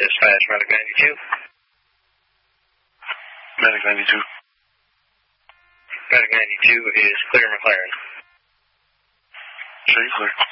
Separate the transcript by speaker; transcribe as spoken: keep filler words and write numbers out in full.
Speaker 1: Dispatch, Medic ninety-two.
Speaker 2: Medic ninety-two.
Speaker 1: Medic ninety-two is clear McLaren.
Speaker 2: Sure, you clear.